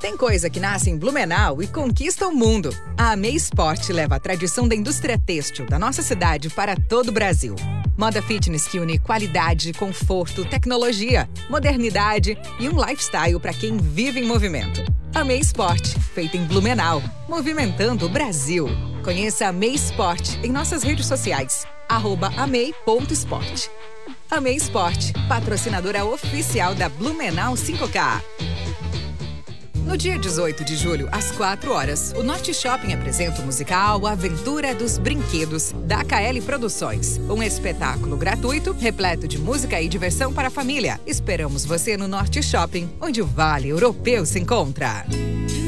Tem coisa que nasce em Blumenau e conquista o mundo. A Amei Sport leva a tradição da indústria têxtil da nossa cidade para todo o Brasil. Moda fitness que une qualidade, conforto, tecnologia, modernidade e um lifestyle para quem vive em movimento. Amei Sport, feita em Blumenau, movimentando o Brasil. Conheça a Amei Sport em nossas redes sociais, @amei.sport. Amei Sport, patrocinadora oficial da Blumenau 5K. No dia 18 de julho, às 4 horas, o Norte Shopping apresenta o musical Aventura dos Brinquedos, da KL Produções. Um espetáculo gratuito, repleto de música e diversão para a família. Esperamos você no Norte Shopping, onde o Vale Europeu se encontra.